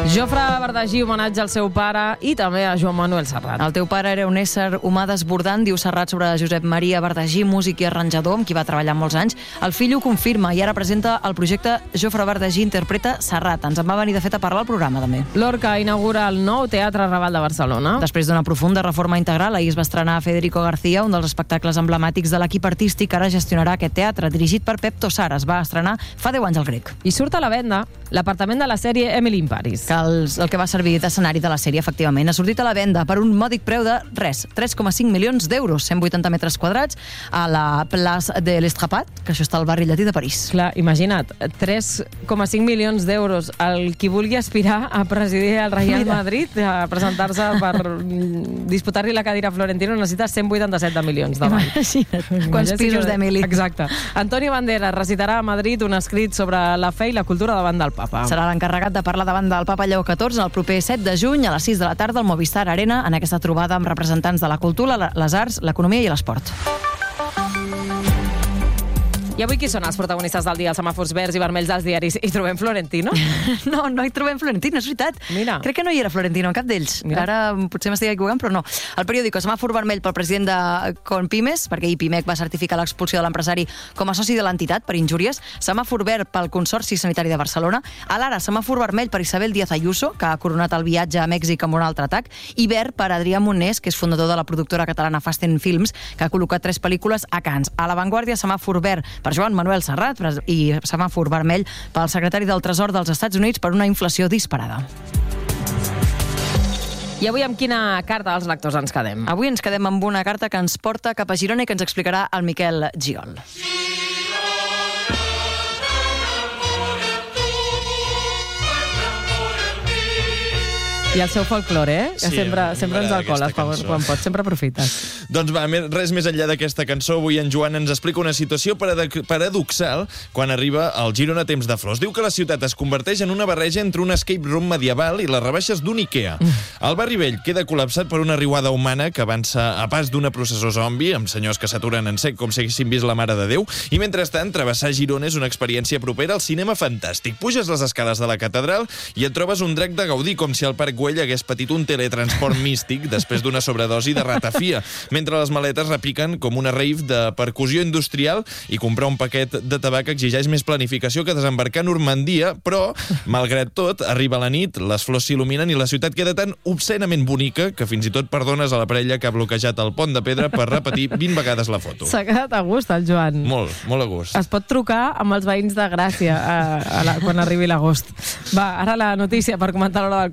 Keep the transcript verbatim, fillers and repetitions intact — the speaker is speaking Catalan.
Jofre Verdagí, homenatge al seu pare i també a Joan Manuel Serrat. El teu pare era un ésser humà desbordant, diu Serrat sobre Josep Maria Verdagí, músic i arranjador, amb qui va treballar molts anys. El fill ho confirma i ara presenta el projecte Jofre Verdagí interpreta Serrat. Ens en va venir, de fet, a parlar al programa, també. Lorca inaugura el nou Teatre Raval de Barcelona. Després d'una profunda reforma integral, ahir es va estrenar Federico García, un dels espectacles emblemàtics de l'equip artístic que ara gestionarà aquest teatre, dirigit per Pep Tossar. Es va estrenar fa deu anys al Grec. I surt a la venda l'apartament de la sèrie Emily in Paris. Que el, el que va servir d'escenari de la sèrie, efectivament, ha sortit a la venda per un mòdic preu de res, tres coma cinc milions d'euros, cent vuitanta metres quadrats, a la Place de l'Estrapat, que això està al barri llatí de París. Clar, imagina't, tres coma cinc milions d'euros. El qui vulgui aspirar a presidir el Real Mira. Madrid, a presentar-se per disputar-li la cadira a Florentino, necessita cent vuitanta-set de milions davant. Imagina't, quants pisos d'Emily. Exacte. Antonio Banderas recitarà a Madrid un escrit sobre la fe i la cultura davant del Papa. Serà l'encarregat de parlar davant del Papa Lleó catorze el proper set de juny a les sis de la tarda al Movistar Arena, en aquesta trobada amb representants de la cultura, les arts, l'economia i l'esport. I avui qui són els protagonistes del dia? Els semàfors verds i vermells dels diaris. Hi trobem Florentino? No, no hi trobem Florentino, és veritat. Mira. Crec que no hi era Florentino en cap d'ells. Ara potser m'estic equivocant, però no. El periòdico, semàfor vermell pel president de Conpimes, perquè ahir Pimec va certificar l'expulsió de l'empresari com a soci de l'entitat per injúries. Semàfor verd pel Consorci Sanitari de Barcelona. A l'Ara, semàfor vermell per Isabel Díaz Ayuso, que ha coronat el viatge a Mèxic amb un altre atac. I verd per Adrià Monés, que és fundador de la productora catalana Fasten Films, que ha col·locat tres pel·lícules a Cannes. A l'avantguàrdia, semàfor verd per Joan Manuel Serrat i semàfor vermell pel secretari del Tresor dels Estats Units per una inflació disparada. I avui amb quina carta als lectors ens quedem? Avui ens quedem amb una carta que ens porta cap a Girona i que ens explicarà el Miquel Giol. I el seu folklore, eh? Que sí, sempre, sempre ens el coles quan, quan pots, sempre aprofites. Doncs va, res més enllà d'aquesta cançó, avui en Joan ens explica una situació paradoxal quan arriba al Girona Temps de Flors. Diu que la ciutat es converteix en una barreja entre un escape room medieval i les rebaixes d'un Ikea. El barri vell queda col·lapsat per una riuada humana que avança a pas d'una processó zombi, amb senyors que s'aturen en sec com si haguessin vist la Mare de Déu, i mentrestant, travessar Girona és una experiència propera al cinema fantàstic. Puges les escales de la catedral i et trobes un drac de Gaudí, com si el Parc Güell hagués patit un teletransport místic després d'una sobredosi de ratafia, mentre les maletes repiquen com una rave de percussió industrial i comprar un paquet de tabac exigeix més planificació que desembarcar a Normandia, però, malgrat tot, arriba la nit, les flors s'il·luminen i la ciutat queda tan obscenament bonica que fins i tot perdones a la parella que ha bloquejat el pont de pedra per repetir vint vegades la foto. S'ha quedat a gust, el Joan. Molt, molt a gust. Es pot trucar amb els veïns de Gràcia a, a la, quan arribi l'agost. Va, ara la notícia per comentar l'hora del